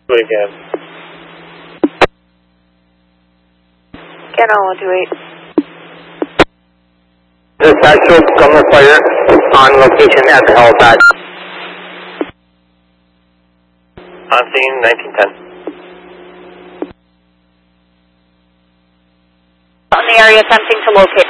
Do it again. Again on 128. This is actual gunner fire on location at the helipad. On scene, 1910. On the area attempting to locate.